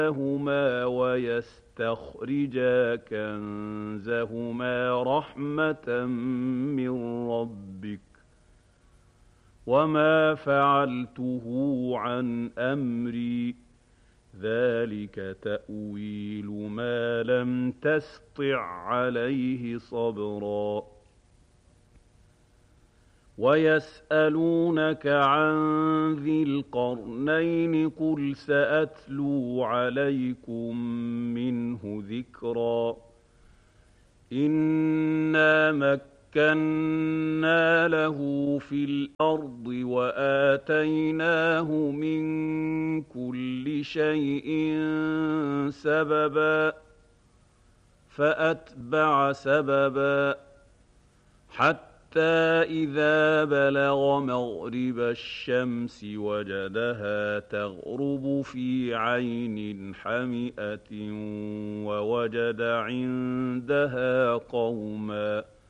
هما ويستخرجا كنزهما رحمة من ربك وما فعلته عن أمري ذلك تأويل ما لم تسطع عليه صبرا ويسألونك عن ذي القرنين قل سأتلو عليكم منه ذكرا إنا مكنا له في الأرض وآتيناه من كل شيء سببا فأتبع سببا حتى إذا بلغ مغرب الشمس وجدها تغرب في عين حمئة ووجد عندها قوما